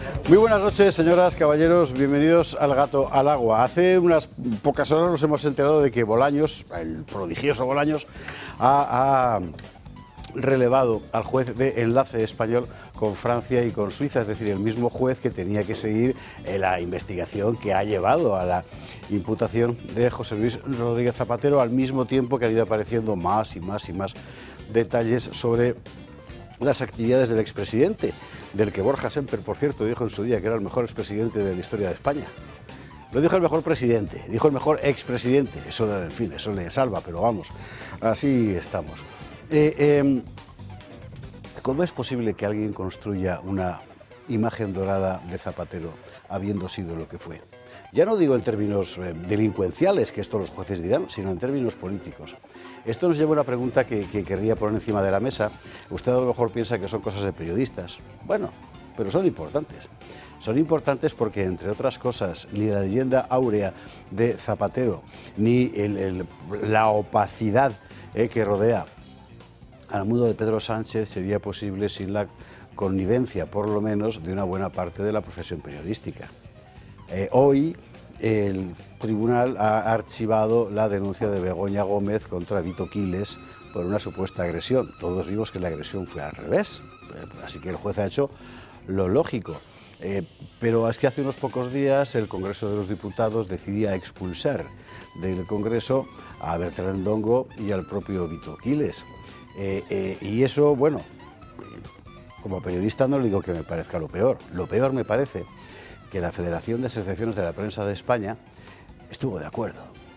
Muy buenas noches, señoras, caballeros, bienvenidos al Gato al Agua. Hace unas pocas horas nos hemos enterado de que Bolaños, el prodigioso Bolaños, ha relevado al juez de enlace español con Francia y con Suiza, es decir, el mismo juez que tenía que seguir la investigación que ha llevado a la imputación de José Luis Rodríguez Zapatero, al mismo tiempo que han ido apareciendo más y más detalles sobre las actividades del expresidente, del que Borja Semper, por cierto, dijo en su día que era el mejor expresidente de la historia de España. Lo dijo el mejor presidente, dijo el mejor expresidente, eso, en fin, eso le salva, pero vamos, así estamos. ¿Cómo es posible que alguien construya una imagen dorada de Zapatero habiendo sido lo que fue? Ya no digo en términos delincuenciales, que esto los jueces dirán, sino en términos políticos. Esto nos lleva a una pregunta que querría poner encima de la mesa. Usted a lo mejor piensa que son cosas de periodistas. Bueno, pero son importantes. Son importantes porque, entre otras cosas, ni la leyenda áurea de Zapatero, ni la opacidad que rodea al mundo de Pedro Sánchez sería posible sin la connivencia, por lo menos, de una buena parte de la profesión periodística. Hoy el tribunal ha archivado la denuncia de Begoña Gómez contra Vito Quiles por una supuesta agresión. Todos vimos que la agresión fue al revés, así que el juez ha hecho lo lógico. Pero es que hace unos pocos días el Congreso de los Diputados decidía expulsar del Congreso a Bertrand Dongo y al propio Vito Quiles. Y eso, bueno, como periodista no le digo que me parezca lo peor. Lo peor me parece que la Federación de Asociaciones de la Prensa de España estuvo de acuerdo.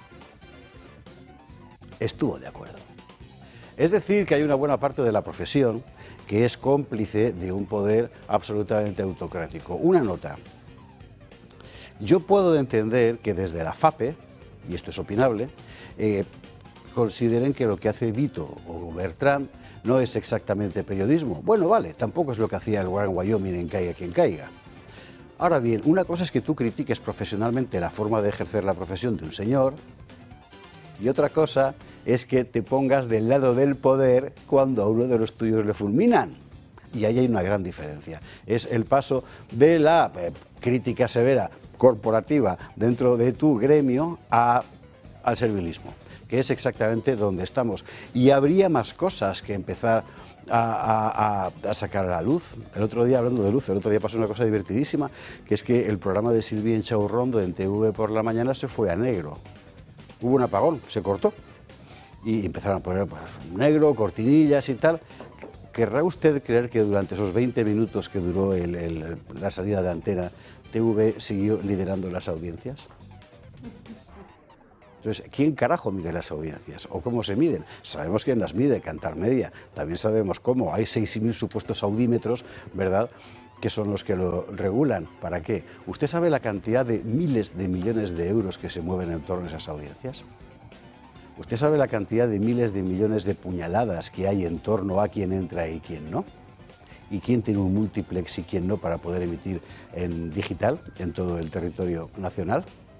Estuvo de acuerdo. Es decir, que hay una buena parte de la profesión que es cómplice de un poder absolutamente autocrático. Una nota. Yo puedo entender que desde la FAPE, y esto es opinable, consideren que lo que hace Vito o Bertrand no es exactamente periodismo. Bueno, vale, tampoco es lo que hacía el Gran Wyoming en Caiga quien caiga. Ahora bien, una cosa es que tú critiques profesionalmente la forma de ejercer la profesión de un señor, y otra cosa es que te pongas del lado del poder cuando a uno de los tuyos le fulminan. Y ahí hay una gran diferencia. Es el paso de la crítica severa corporativa dentro de tu gremio al servilismo, que es exactamente donde estamos. Y habría más cosas que empezar a sacar a la luz. El otro día, hablando de luz, el otro día pasó una cosa divertidísima, que es que el programa de Silvia Inchaurrondo en TV por la mañana se fue a negro. Hubo un apagón, se cortó. Y empezaron a poner pues, negro, cortinillas y tal. ¿Querrá usted creer que durante esos 20 minutos que duró la salida de antena, TV siguió liderando las audiencias? Entonces, ¿quién carajo mide las audiencias? ¿O cómo se miden? Sabemos quién las mide, Cantar Media. También sabemos cómo. Hay 6.000 supuestos audímetros, ¿verdad?, que son los que lo regulan. ¿Para qué? ¿Usted sabe la cantidad de miles de millones de euros que se mueven en torno a esas audiencias? ¿Usted sabe la cantidad de miles de millones de puñaladas que hay en torno a quién entra y quién no? ¿Y quién tiene un multiplex y quién no para poder emitir en digital en todo el territorio nacional?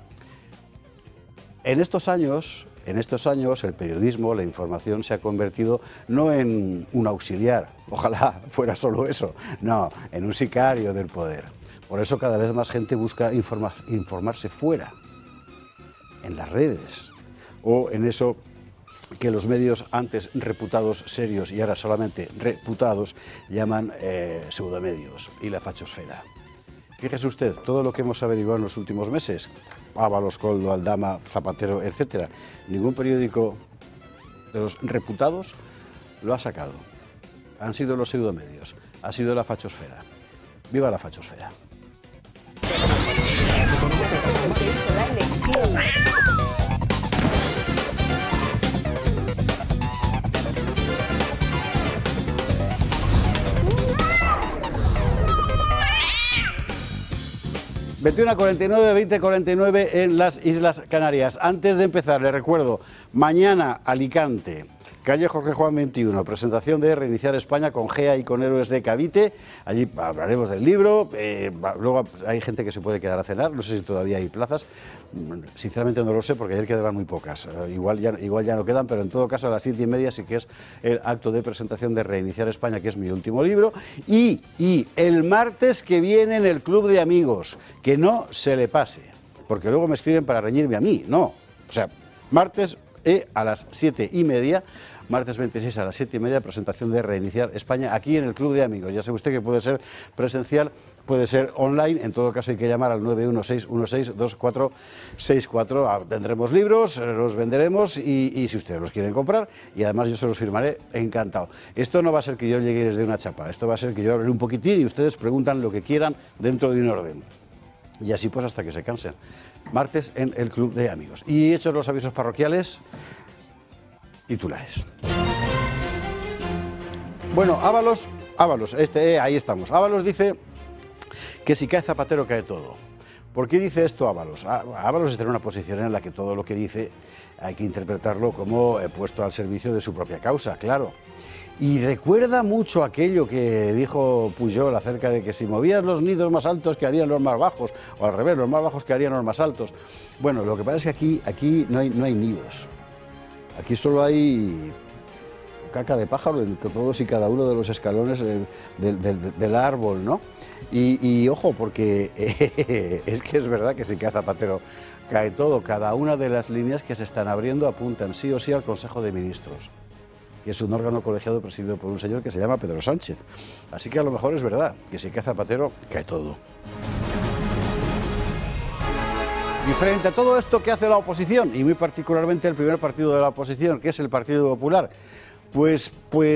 En estos años, el periodismo, la información se ha convertido no en un auxiliar, ojalá fuera solo eso, no, en un sicario del poder. Por eso cada vez más gente busca informarse fuera, en las redes, o en eso que los medios antes reputados serios y ahora solamente reputados llaman pseudomedios y la fachosfera. Fíjese usted, todo lo que hemos averiguado en los últimos meses, Ábalos, Koldo, Aldama, Zapatero, etc., ningún periódico de los reputados lo ha sacado. Han sido los pseudomedios, ha sido la fachosfera. ¡Viva la fachosfera! 21:49, 20:49 en las Islas Canarias. Antes de empezar, les recuerdo, mañana Alicante, calle Jorge Juan 21, presentación de Reiniciar España con Gea y con Héroes de Cavite. Allí hablaremos del libro, luego hay gente que se puede quedar a cenar, no sé si todavía hay plazas, sinceramente no lo sé porque ayer quedaban muy pocas, igual ya no quedan, pero en todo caso a las 7:30 sí que es el acto de presentación de Reiniciar España, que es mi último libro, y el martes que viene en el Club de Amigos, que no se le pase, porque luego me escriben para reñirme a mí, no, o sea, martes a las 7:30, martes 26 a las 7:30, presentación de Reiniciar España aquí en el Club de Amigos. Ya sabe usted que puede ser presencial, puede ser online, en todo caso hay que llamar al 916162464. Tendremos libros, los venderemos y si ustedes los quieren comprar, y además yo se los firmaré encantado. Esto no va a ser que yo llegue desde una chapa, esto va a ser que yo hable un poquitín y ustedes preguntan lo que quieran dentro de un orden. Y así pues hasta que se cansen. Martes en el Club de Amigos. Y hechos los avisos parroquiales, titulares. Bueno, Ábalos, ahí estamos. Ábalos dice que si cae Zapatero cae todo. ¿Por qué dice esto Ábalos? Ábalos está en una posición en la que todo lo que dice hay que interpretarlo como puesto al servicio de su propia causa, claro. Y recuerda mucho aquello que dijo Pujol acerca de que si movías los nidos más altos que harían los más bajos, o al revés, los más bajos que harían los más altos. Bueno, lo que pasa es que aquí no hay nidos. Aquí solo hay caca de pájaro en todos y cada uno de los escalones del árbol, ¿no? Y ojo, porque es que es verdad que si cae Zapatero cae todo. Cada una de las líneas que se están abriendo apuntan sí o sí al Consejo de Ministros, que es un órgano colegiado presidido por un señor que se llama Pedro Sánchez. Así que a lo mejor es verdad que si cae Zapatero cae todo. Y frente a todo esto, ¿qué hace la oposición? Y muy particularmente el primer partido de la oposición, que es el Partido Popular. Pues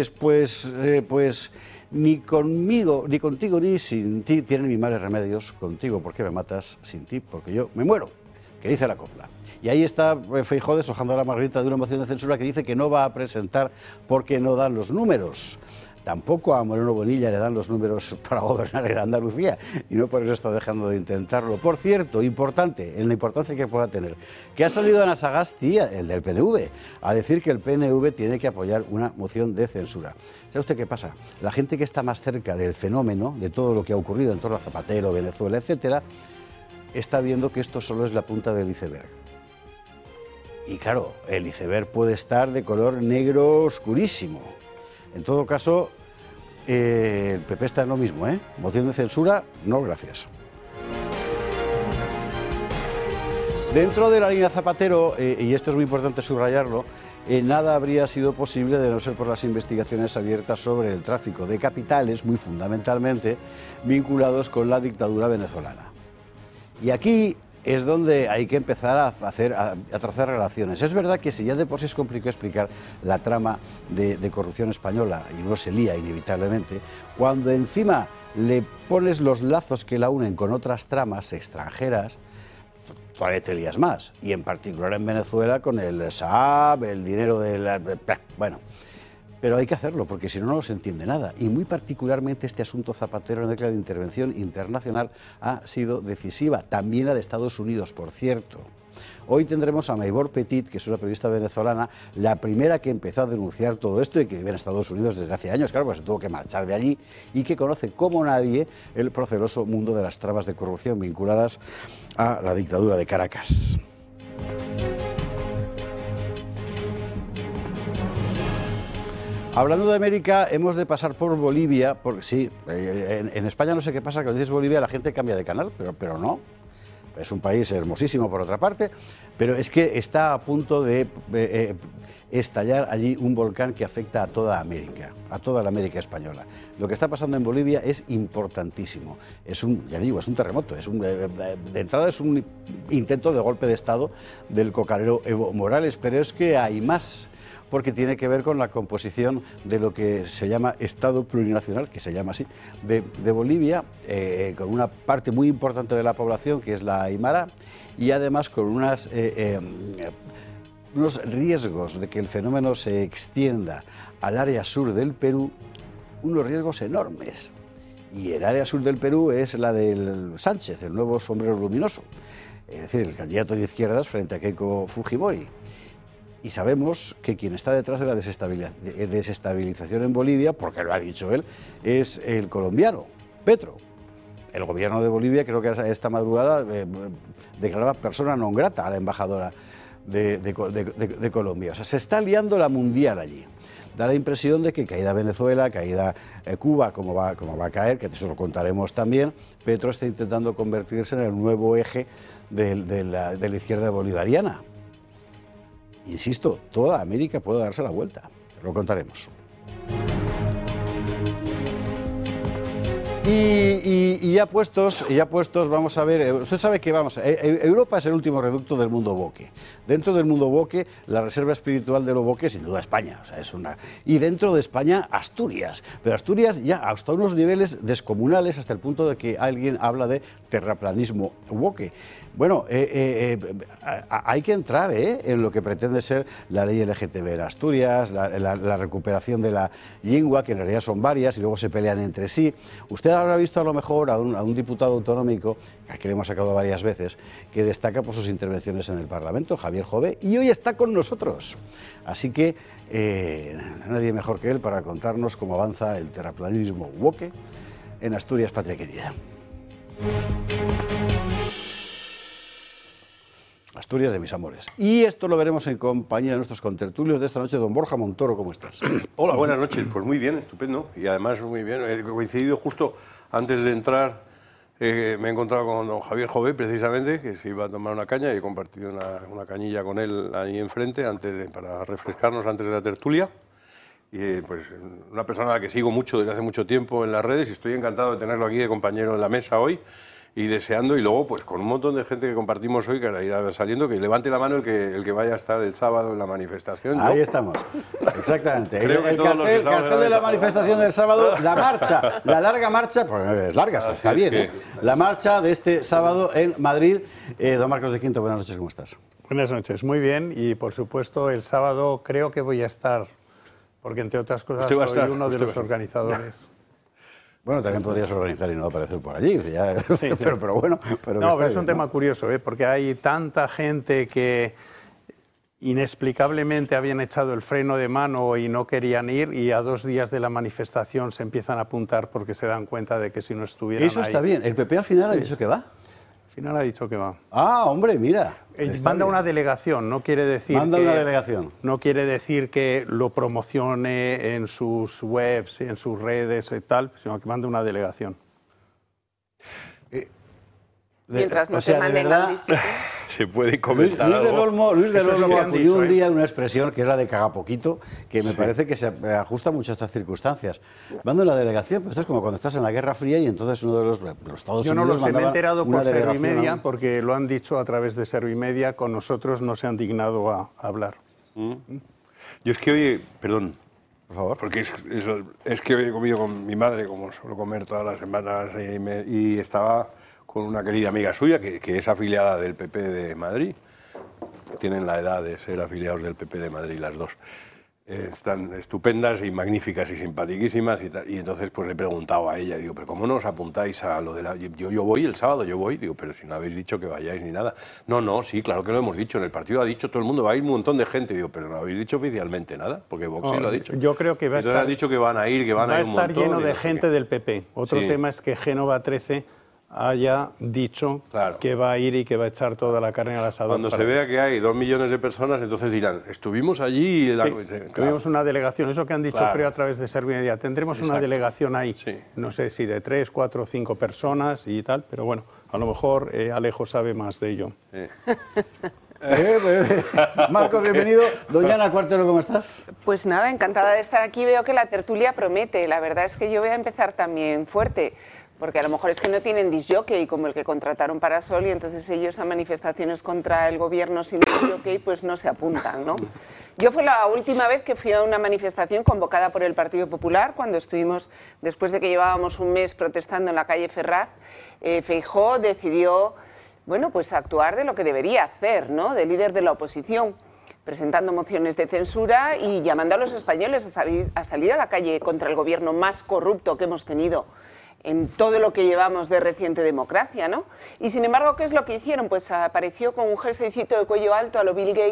ni conmigo, ni contigo, ni sin ti tienen mis males remedios. Contigo, ¿por qué me matas? Sin ti, porque yo me muero, que dice la copla. Y ahí está Feijóo deshojando la margarita de una moción de censura que dice que no va a presentar porque no dan los números. Tampoco a Moreno Bonilla le dan los números para gobernar en Andalucía y no por eso está dejando de intentarlo. Por cierto, importante, en la importancia que pueda tener, que ha salido Ana Sagasti, el del PNV, a decir que el PNV tiene que apoyar una moción de censura. ¿Sabe usted qué pasa? La gente que está más cerca del fenómeno, de todo lo que ha ocurrido en torno a Zapatero, Venezuela, etcétera, está viendo que esto solo es la punta del iceberg. Y claro, el iceberg puede estar de color negro oscurísimo. En todo caso, el PP está en lo mismo, ¿eh? Moción de censura, no gracias. Dentro de la línea Zapatero, y esto es muy importante subrayarlo, nada habría sido posible de no ser por las investigaciones abiertas sobre el tráfico de capitales, muy fundamentalmente vinculados con la dictadura venezolana. Y aquí es donde hay que empezar a trazar relaciones. Es verdad que si ya de por sí es complicado explicar la trama de corrupción española, y uno se lía inevitablemente, cuando encima le pones los lazos que la unen con otras tramas extranjeras, todavía te lías más. Y en particular en Venezuela con el Saab, el dinero de la... Bueno, pero hay que hacerlo porque si no, no se entiende nada. Y muy particularmente este asunto Zapatero en la intervención internacional ha sido decisiva. También la de Estados Unidos, por cierto. Hoy tendremos a Maybor Petit, que es una periodista venezolana, la primera que empezó a denunciar todo esto y que vive en Estados Unidos desde hace años, claro, pues se tuvo que marchar de allí, y que conoce como nadie el proceloso mundo de las tramas de corrupción vinculadas a la dictadura de Caracas. Hablando de América, hemos de pasar por Bolivia, porque sí, en España no sé qué pasa, cuando dices Bolivia la gente cambia de canal, pero no. Es un país hermosísimo por otra parte, pero es que está a punto de estallar allí un volcán que afecta a toda América, a toda la América española. Lo que está pasando en Bolivia es importantísimo. Es ya digo, es un terremoto. De entrada es un intento de golpe de Estado del cocalero Evo Morales, pero es que hay más, porque tiene que ver con la composición de lo que se llama Estado plurinacional, que se llama así, de Bolivia, con una parte muy importante de la población que es la aymara, y además con unos riesgos de que el fenómeno se extienda al área sur del Perú, unos riesgos enormes. Y el área sur del Perú es la del Sánchez, el nuevo sombrero luminoso, es decir, el candidato de izquierdas frente a Keiko Fujimori. Y sabemos que quien está detrás de la desestabilización en Bolivia, porque lo ha dicho él, es el colombiano, Petro. El gobierno de Bolivia, creo que esta madrugada, declaraba persona non grata a la embajadora de Colombia. O sea, se está liando la mundial allí. Da la impresión de que caída Venezuela, caída Cuba, como va a caer, que eso lo contaremos también, Petro está intentando convertirse en el nuevo eje de la izquierda bolivariana. Insisto, toda América puede darse la vuelta, lo contaremos. Y ya puestos, vamos a ver, usted sabe que Europa es el último reducto del mundo boque. Dentro del mundo boque, la reserva espiritual de lo boque, sin duda España, o sea, y dentro de España, Asturias. Pero Asturias ya hasta unos niveles descomunales, hasta el punto de que alguien habla de terraplanismo boque. Bueno, hay que entrar en lo que pretende ser la ley LGTB en Asturias, la recuperación de la lengua, que en realidad son varias y luego se pelean entre sí. Usted habrá visto a lo mejor a un diputado autonómico, que le hemos sacado varias veces, que destaca por sus intervenciones en el Parlamento, Javier Jové, y hoy está con nosotros. Así que nadie mejor que él para contarnos cómo avanza el terraplanismo woke en Asturias, patria querida. Asturias de mis amores. Y esto lo veremos en compañía de nuestros contertulios de esta noche. Don Borja Montoro, ¿cómo estás? Hola, buenas noches. Pues muy bien, estupendo. Y además muy bien. He coincidido justo antes de entrar, me he encontrado con don Javier Jové, precisamente, que se iba a tomar una caña y he compartido una cañilla con él ahí enfrente para refrescarnos antes de la tertulia. Y pues una persona a la que sigo mucho desde hace mucho tiempo en las redes y estoy encantado de tenerlo aquí de compañero en la mesa hoy. Y deseando, y luego pues con un montón de gente que compartimos hoy, que ahora irá saliendo, que levante la mano el que vaya a estar el sábado en la manifestación, ¿no? Ahí estamos, exactamente. El cartel de la manifestación del sábado, la marcha, la larga marcha, pues es larga, está bien, la marcha de este sábado en Madrid. Don Marcos de Quinto, buenas noches, ¿cómo estás? Buenas noches, muy bien, y por supuesto el sábado creo que voy a estar, porque entre otras cosas soy uno de los organizadores. Bueno, también podrías organizar y no aparecer por allí, ya, sí. pero bueno. Pero es un tema curioso, porque hay tanta gente que inexplicablemente habían echado el freno de mano y no querían ir, y a 2 días de la manifestación se empiezan a apuntar porque se dan cuenta de que si no estuvieran Eso está bien. ¿El PP al final ha dicho que va? Al final ha dicho que va. Ah, hombre, mira. Manda una delegación, no quiere decir una delegación. No quiere decir que lo promocione en sus webs, en sus redes y tal, sino que manda una delegación. Mientras no se manden al distrito. Se puede comentar Luis del Olmo acudió un día una expresión que es la de cagapoquito, que me parece que se ajusta mucho a estas circunstancias. Manda una delegación, pero esto es como cuando estás en la Guerra Fría y entonces uno de los Estados Unidos. Yo no lo sé, me he enterado por Servimedia, porque lo han dicho a través de Servimedia, con nosotros no se han dignado a hablar. Yo es que hoy, perdón, por favor, porque es que he comido con mi madre, como suelo comer todas las semanas, y estaba con una querida amiga suya que es afiliada del PP de Madrid. Tienen la edad de ser afiliados del PP de Madrid las dos. Están estupendas y magníficas y simpaticísimas y tal. Y entonces pues le he preguntado a ella, digo, pero ¿cómo no os apuntáis a lo de la...? Yo voy el sábado, yo voy. Digo, pero si no habéis dicho que vayáis ni nada. No, sí, claro que lo hemos dicho. En el partido ha dicho todo el mundo, va a ir un montón de gente. Digo, pero no habéis dicho oficialmente nada, porque Vox sí lo ha dicho. Yo creo que va a estar... han dicho que van a ir, va a ir un montón. estar lleno de gente del PP. Otro tema es que Génova 13... haya dicho que va a ir y que va a echar toda la carne al asador. Cuando se vea que hay 2 millones de personas, entonces dirán, estuvimos allí... Tuvimos una delegación, eso que han dicho creo a través de Servimedia. Tendremos una delegación ahí, no sé si de 3, 4 o 5 personas y tal, pero bueno, a lo mejor Alejo sabe más de ello. Marcos, bienvenido. Doña Ana Cuartero, ¿cómo estás? Pues nada, encantada de estar aquí. Veo que la tertulia promete. La verdad es que yo voy a empezar también fuerte, porque a lo mejor es que no tienen disc-jockey como el que contrataron para Sol, y entonces ellos a manifestaciones contra el gobierno sin disc-jockey pues no se apuntan, ¿no? Yo fue la última vez que fui a una manifestación convocada por el Partido Popular, cuando estuvimos, después de que llevábamos un mes protestando en la calle Ferraz. Feijóo decidió, bueno, pues actuar de lo que debería hacer, ¿no?, de líder de la oposición, presentando mociones de censura y llamando a los españoles a salir a la calle contra el gobierno más corrupto que hemos tenido en todo lo que llevamos de reciente democracia, ¿no? Y sin embargo, ¿qué es lo que hicieron? Pues apareció con un jerseycito de cuello alto a lo Bill Gates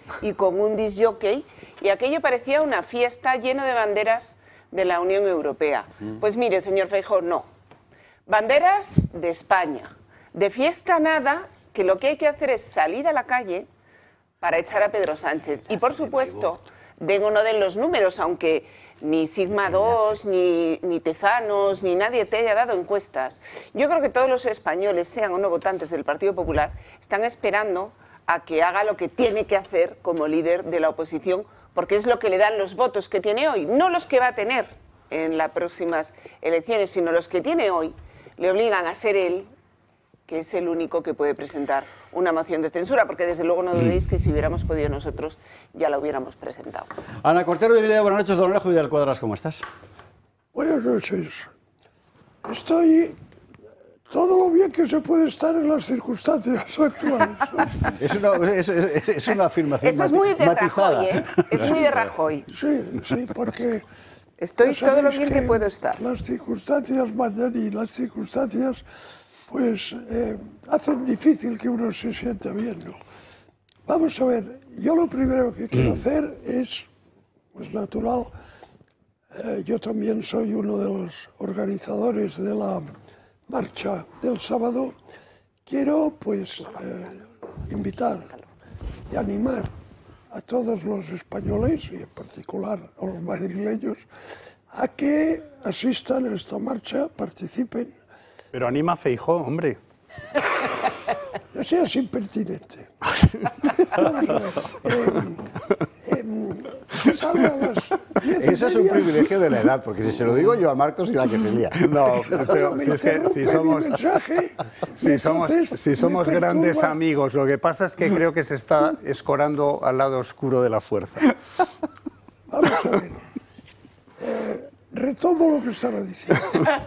y con un disc jockey, y aquello parecía una fiesta llena de banderas de la Unión Europea. Pues mire, señor Feijóo, no. Banderas de España. De fiesta nada, que lo que hay que hacer es salir a la calle para echar a Pedro Sánchez. Y por supuesto, den o no den los números, aunque ni Sigma 2, ni Tezanos, ni nadie te haya dado encuestas. Yo creo que todos los españoles, sean o no votantes del Partido Popular, están esperando a que haga lo que tiene que hacer como líder de la oposición, porque es lo que le dan los votos que tiene hoy, no los que va a tener en las próximas elecciones, sino los que tiene hoy, le obligan a ser él, que es el único que puede presentar una moción de censura, porque desde luego no dudéis que si hubiéramos podido nosotros ya la hubiéramos presentado. Ana Cortero, bienvenida, buenas noches, don Alejo Vidal Cuadras, ¿cómo estás? Buenas noches. Estoy todo lo bien que se puede estar en las circunstancias actuales, ¿no? Es una afirmación Eso es muy de matizada. Rajoy, ¿eh? Es muy de Rajoy. Sí, porque... Estoy ya todo lo sabéis bien que puedo estar. Las circunstancias mandan y las circunstancias, pues, hacen difícil que uno se sienta bien, ¿no? Vamos a ver, yo lo primero que quiero hacer es, pues natural, yo también soy uno de los organizadores de la marcha del sábado. Quiero, pues, invitar y animar a todos los españoles, y en particular a los madrileños, a que asistan a esta marcha, participen. Pero anima a Feijóo, hombre. No seas impertinente. Sale a las 10:30. Eso es un privilegio de la edad, porque si se lo digo yo a Marcos, irá que se lía. No, pero Me si es que interrumpe mi mensaje, si somos me grandes perturba. amigos, lo que pasa es que creo que se está escorando al lado oscuro de la fuerza. Vamos a ver. Retomo lo que estaba diciendo.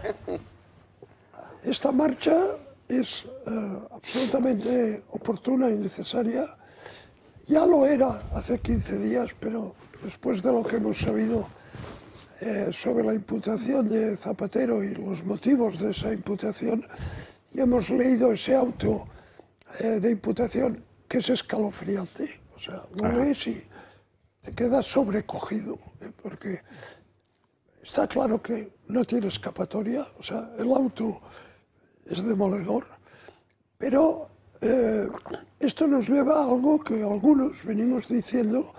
Esta marcha es absolutamente oportuna y necesaria. Ya lo era hace 15 días, pero después de lo que hemos sabido sobre la imputación de Zapatero y los motivos de esa imputación, y hemos leído ese auto de imputación que es escalofriante. O sea, lo lees y te quedas sobrecogido, porque está claro que no tiene escapatoria. O sea, el auto es demoledor, pero esto nos lleva a algo que algunos venimos diciendo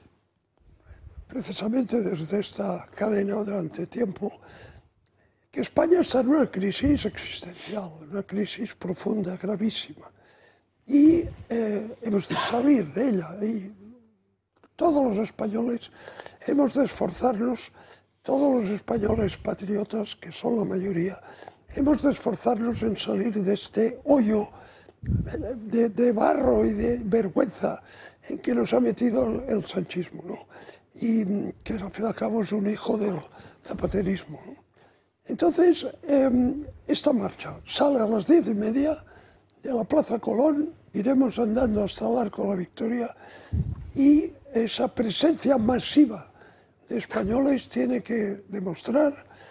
precisamente desde esta cadena durante tiempo, que España está en una crisis existencial, una crisis profunda, gravísima, y hemos de salir de ella, y todos los españoles hemos de esforzarnos, todos los españoles patriotas, que son la mayoría, hemos de esforzarnos en salir de este hoyo de barro y de vergüenza en que nos ha metido el sanchismo, ¿no? Y que al fin y al cabo es un hijo del zapaterismo, ¿no? Entonces, esta marcha sale a las 10:30 de la Plaza Colón, iremos andando hasta el Arco de la Victoria, y esa presencia masiva de españoles tiene que demostrar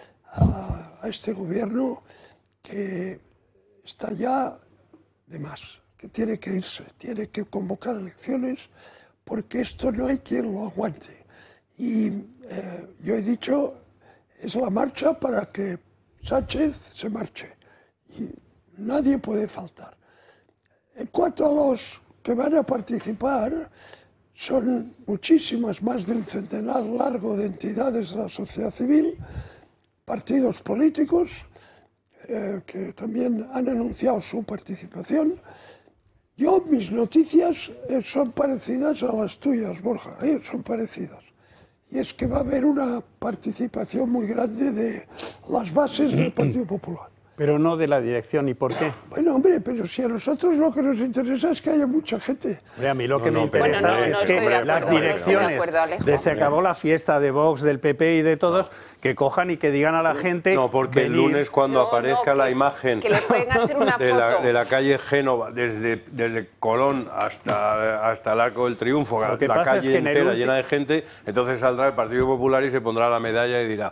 a este gobierno que está ya de más, que tiene que irse, tiene que convocar elecciones, porque esto no hay quien lo aguante. Y yo he dicho, es la marcha para que Sánchez se marche, y nadie puede faltar. En cuanto a los que van a participar, son muchísimas, más de un centenar largo de entidades de la sociedad civil, partidos políticos, que también han anunciado su participación. Mis noticias son parecidas a las tuyas, Borja, son parecidas. Y es que va a haber una participación muy grande de las bases del Partido Popular. Pero no de la dirección, ¿y por qué? Bueno, hombre, pero si a nosotros lo que nos interesa es que haya mucha gente. Hombre, a mí lo que me interesa es que las direcciones, se acabó la fiesta de Vox, del PP y de todos, que cojan y que digan a la gente... No, porque el lunes cuando aparezca la imagen que les pueden hacer una de la calle Génova, desde Colón hasta el Arco del Triunfo, la calle entera llena de gente, entonces saldrá el Partido Popular y se pondrá la medalla y dirá: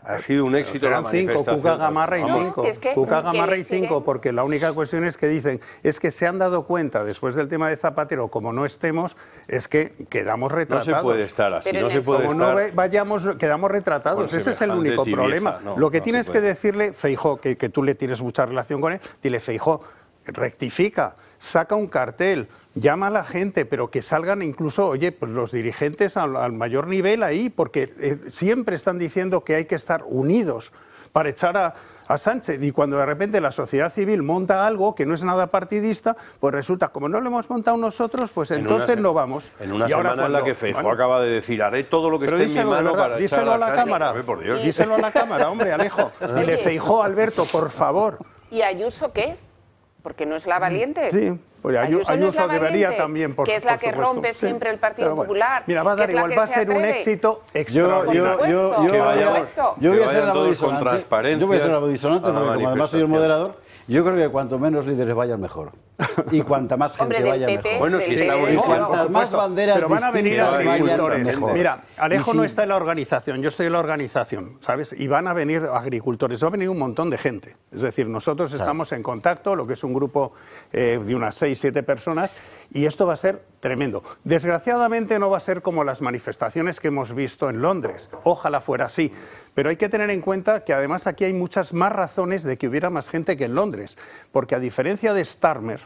Ha sido un éxito la Serán 5, manifestación. Cuca Gamarra y Vamos. 5. que es que- Cuca que Gamarra le y 5, siguen. porque la única cuestión es que dicen, es que se han dado cuenta después del tema de Zapatero, como no estemos, es que quedamos No retratados. se puede estar así, Pero no en se el puede Como estar... no vayamos, quedamos retratados. Con Ese es el semejante único tibieza. problema. No, Lo que no tienes se que puede. decirle, Feijóo, que tú le tienes mucha relación con él, dile, Feijóo, rectifica, saca un cartel, llama a la gente, pero que salgan incluso, oye, pues los dirigentes al mayor nivel ahí, porque siempre están diciendo que hay que estar unidos para echar a Sánchez, y cuando de repente la sociedad civil monta algo que no es nada partidista, pues resulta, como no lo hemos montado nosotros, pues entonces no vamos. En una Y ahora semana en la cuando- que Feijóo bueno, acaba de decir, haré todo lo que pero esté en mi díselo de mano verdad, para díselo echar a la Sánchez. cámara. Hombre, por Dios. Díselo a la cámara, hombre, Alejo. Dile, Oye. Feijóo, Alberto, por favor. ¿Y Ayuso qué? Porque no es la valiente. Sí, pues no es la Ayuso debería valiente, también, por que es la por que supuesto. rompe Sí, siempre el Partido pero bueno. Popular. Mira, va a que dar es la igual, que va a se ser un atreve. éxito Yo extraordinario. supuesto. voy Que a vayan- yo voy a que ser la vayan todos disonante. con transparencia Yo voy a ser la disonante a la porque como además soy el manifestación. moderador, yo creo que cuanto menos líderes vayan mejor. Y cuanta más gente Hombre, del vaya PP, mejor. Bueno, si del está PP, buenísimo. no, Cuantas más banderas pero van a venir distintas vayan agricultores. mejor. Mira, Alejo Y si- no está en la organización, yo estoy en la organización, ¿sabes? Y van a venir agricultores, va a venir un montón de gente. Es decir, nosotros estamos en contacto, lo que es un grupo de unas 6, 7 personas, y esto va a ser tremendo. Desgraciadamente no va a ser como las manifestaciones que hemos visto en Londres. Ojalá fuera así. Pero hay que tener en cuenta que además aquí hay muchas más razones de que hubiera más gente que en Londres. Porque a diferencia de Starmer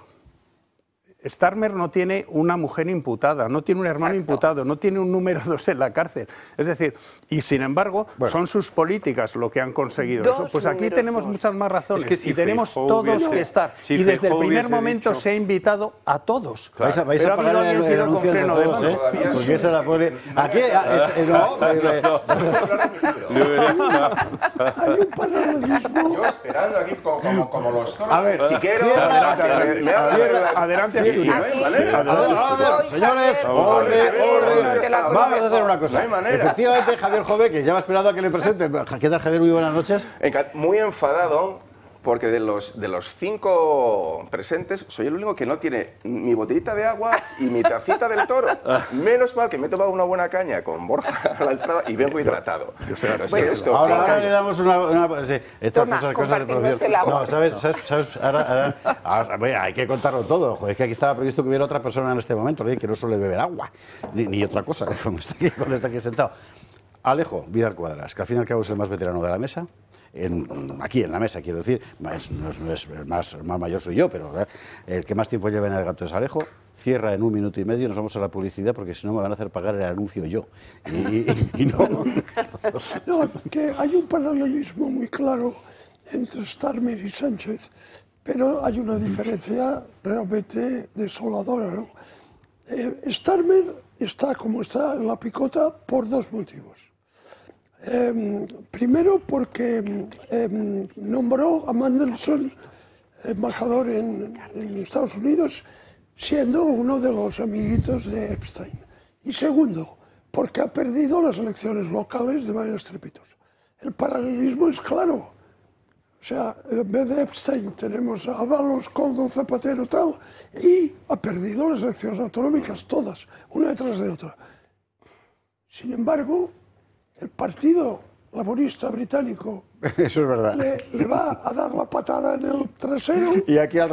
no tiene una mujer imputada, no tiene un hermano imputado, no tiene un número 2 en la cárcel. Es decir, y sin embargo, son sus políticas lo que han conseguido Dos eso. Pues aquí números tenemos 2. muchas más razones Es que si y tenemos Feijóo todos hubiese- que estar. si y desde el Feijóo primer hubiese momento dicho- se ha invitado a todos. Vais a Pero ha pagar habido alguien que ha el ido con anuncio entre freno de todos, mano. ¿eh? Porque esa la pone... Aquí... Hay un paralelismo. Yo esperando aquí como los toros. A ver, si quiero, Adelante, Asturias. Aquí. Señores, Javier, orden, no te la orden. Vamos a hacer una cosa. No hay manera. Efectivamente, Javier Jové, que ya va esperando a que le presente. ¿Qué tal, Javier? Muy buenas noches. Muy enfadado porque de los 5 presentes soy el único que no tiene mi botellita de agua y mi tacita del toro. Menos mal que me he tomado una buena caña con Borja a la entrada y vengo hidratado. Pero es que esto- Ahora le damos una sí, estas Toma, cosas de compartimos producción. el agua. No, ¿sabes? Ahora, hay que contarlo todo. Joder, es que aquí estaba previsto que hubiera otra persona en este momento, ¿no? Que no suele beber agua, ni otra cosa, como está aquí sentado. Alejo Vidal Quadras, que al fin y al cabo es el más veterano de la mesa. Aquí en la mesa, quiero decir, no es el más mayor soy yo, pero el que más tiempo lleva en el gato es Alejo. Cierra en 1 minuto y medio, nos vamos a la publicidad porque si no me van a hacer pagar el anuncio yo. Y no. No, que hay un paralelismo muy claro entre Starmer y Sánchez, pero hay una diferencia realmente desoladora, ¿no? Starmer está como está en la picota por 2 motivos. Primero porque nombró a Mandelson embajador en Estados Unidos, siendo uno de los amiguitos de Epstein. Y segundo, porque ha perdido las elecciones locales de manera estrepitosa. El paralelismo es claro. O sea, en vez de Epstein tenemos a Ábalos, Koldo, Zapatero, tal, y ha perdido las elecciones autonómicas, todas, una detrás de otra. Sin embargo, el Partido Laborista Británico Eso es verdad. le va a dar la patada en el trasero. Y aquí al